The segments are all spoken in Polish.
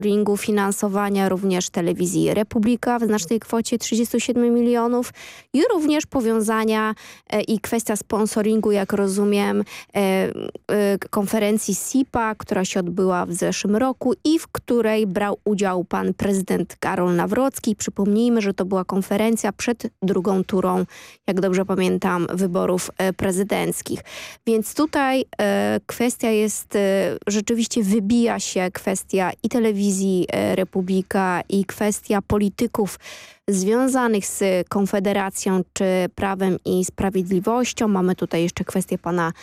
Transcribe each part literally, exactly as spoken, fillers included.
sponsoringu, finansowania również telewizji Republika w znacznej kwocie trzydziestu siedmiu milionów i również powiązania e, i kwestia sponsoringu, jak rozumiem, e, e, konferencji S I P A, która się odbyła w zeszłym roku i w której brał udział pan prezydent Karol Nawrocki. Przypomnijmy, że to była konferencja przed drugą turą, jak dobrze pamiętam, wyborów e, prezydenckich. Więc tutaj e, kwestia jest, e, rzeczywiście wybija się kwestia i telewizji e, Republika i kwestia polityków związanych z Konfederacją czy Prawem i Sprawiedliwością. Mamy tutaj jeszcze kwestię pana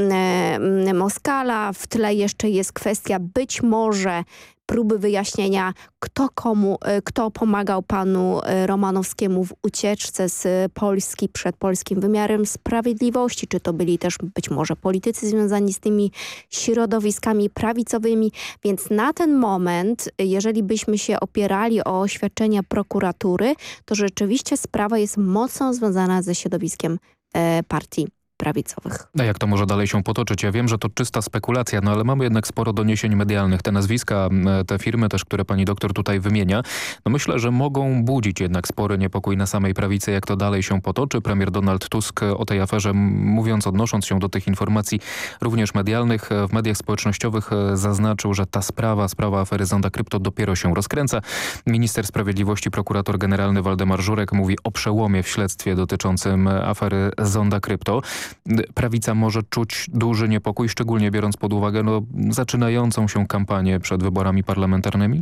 e, Moskala. W tle jeszcze jest kwestia być może próby wyjaśnienia, kto komu, kto pomagał panu Romanowskiemu w ucieczce z Polski przed polskim wymiarem sprawiedliwości. Czy to byli też być może politycy związani z tymi środowiskami prawicowymi. Więc na ten moment, jeżeli byśmy się opierali o oświadczenia prokuratury, to rzeczywiście sprawa jest mocno związana ze środowiskiem e, partii prawicowych. A jak to może dalej się potoczyć? Ja wiem, że to czysta spekulacja, no ale mamy jednak sporo doniesień medialnych. Te nazwiska, te firmy też, które pani doktor tutaj wymienia, no myślę, że mogą budzić jednak spory niepokój na samej prawicy, jak to dalej się potoczy. Premier Donald Tusk o tej aferze, mówiąc, odnosząc się do tych informacji również medialnych, w mediach społecznościowych zaznaczył, że ta sprawa, sprawa afery Zonda Krypto dopiero się rozkręca. Minister Sprawiedliwości, prokurator generalny Waldemar Żurek mówi o przełomie w śledztwie dotyczącym afery Zonda Krypto. Prawica może czuć duży niepokój, szczególnie biorąc pod uwagę no, zaczynającą się kampanię przed wyborami parlamentarnymi?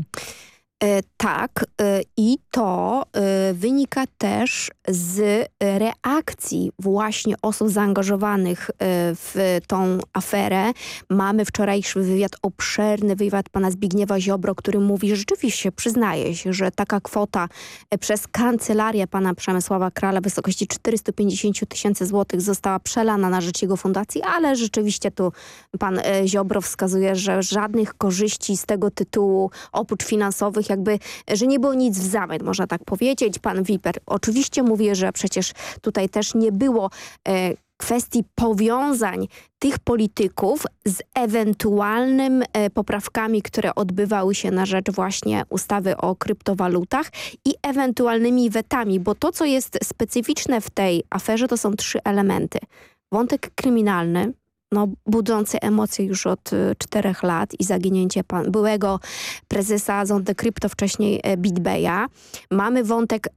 E, tak e, i to e, wynika też z reakcji właśnie osób zaangażowanych e, w tą aferę. Mamy wczorajszy wywiad, obszerny wywiad pana Zbigniewa Ziobro, który mówi, że rzeczywiście przyznaje się, że taka kwota e, przez kancelarię pana Przemysława Krala w wysokości czterysta pięćdziesiąt tysięcy złotych została przelana na rzecz jego fundacji, ale rzeczywiście tu pan e, Ziobro wskazuje, że żadnych korzyści z tego tytułu oprócz finansowych jakby, że nie było nic w zamian, można tak powiedzieć. Pan Wiper oczywiście mówi, że przecież tutaj też nie było e, kwestii powiązań tych polityków z ewentualnym e, poprawkami, które odbywały się na rzecz właśnie ustawy o kryptowalutach i ewentualnymi wetami, bo to, co jest specyficzne w tej aferze, to są trzy elementy. Wątek kryminalny, no, budzący emocje już od y, czterech lat i zaginięcie pan, byłego prezesa Zondy Krypto, wcześniej y, BitBaya. Mamy wątek y,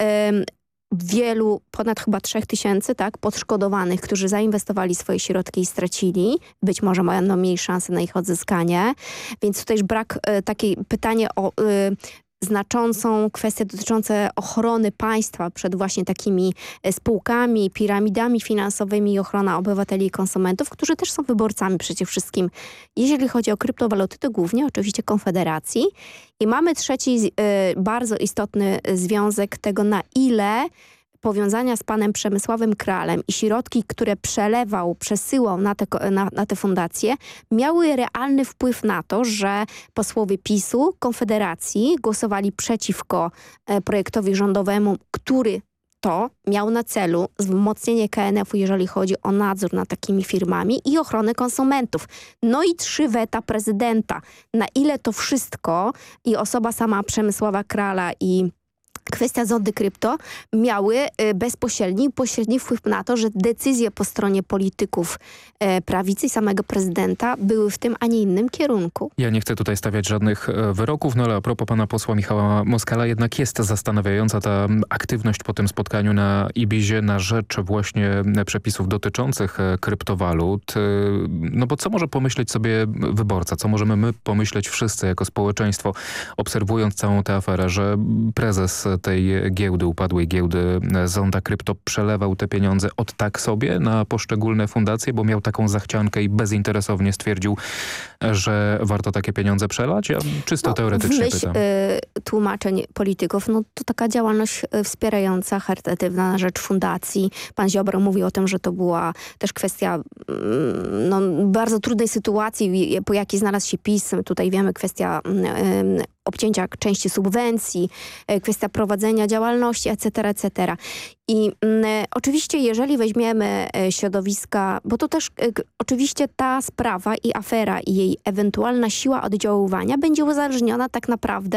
wielu, ponad chyba trzech tysięcy, tak, podszkodowanych, którzy zainwestowali swoje środki i stracili. Być może mają mieli szansę na ich odzyskanie. Więc tutaj już brak y, takiej pytanie o y, znaczącą kwestię dotyczącą ochrony państwa przed właśnie takimi spółkami, piramidami finansowymi i ochrona obywateli i konsumentów, którzy też są wyborcami przede wszystkim. Jeżeli chodzi o kryptowaluty, to głównie oczywiście Konfederacji. I mamy trzeci y, bardzo istotny związek tego, na ile powiązania z panem Przemysławem Kralem i środki, które przelewał, przesyłał na te, na, na te fundacje, miały realny wpływ na to, że posłowie PiSu, Konfederacji głosowali przeciwko e, projektowi rządowemu, który to miał na celu wzmocnienie K N F u, jeżeli chodzi o nadzór nad takimi firmami i ochronę konsumentów. No i trzy weta prezydenta. Na ile to wszystko i osoba sama Przemysława Krala i kwestia Zondy Krypto miały y, bezpośredni i pośredni wpływ na to, że decyzje po stronie polityków e, prawicy i samego prezydenta były w tym, a nie innym kierunku. Ja nie chcę tutaj stawiać żadnych e, wyroków, no ale a propos pana posła Michała Moskala, jednak jest zastanawiająca ta aktywność po tym spotkaniu na Ibizie na rzecz właśnie przepisów dotyczących e, kryptowalut. E, no bo co może pomyśleć sobie wyborca? Co możemy my pomyśleć wszyscy jako społeczeństwo, obserwując całą tę aferę, że prezes tej giełdy, upadłej giełdy Zonda Krypto przelewał te pieniądze od tak sobie na poszczególne fundacje, bo miał taką zachciankę i bezinteresownie stwierdził, że warto takie pieniądze przelać? Ja czysto no, teoretycznie w myśl, pytam. Y, tłumaczeń polityków, no to taka działalność wspierająca, charytatywna na rzecz fundacji. Pan Ziobro mówi o tym, że to była też kwestia no, bardzo trudnej sytuacji, po jakiej znalazł się PiS. Tutaj wiemy kwestia y, obcięcia części subwencji, kwestia prowadzenia działalności, et cetera, et cetera. I mm, oczywiście, jeżeli weźmiemy środowiska, bo to też y, oczywiście ta sprawa i afera i jej jej ewentualna siła oddziaływania będzie uzależniona tak naprawdę